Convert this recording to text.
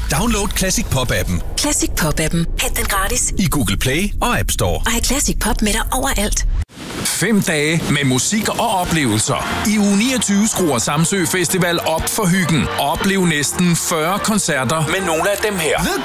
Download Classic Pop-appen. Classic Pop-appen. Hent den gratis I Google Play og App Store. Og have Classic Pop med dig overalt. 5 dage med musik og oplevelser. I uge 29 skruer Samsø Festival op for hyggen. Oplev næsten 40 koncerter med nogle af dem her. The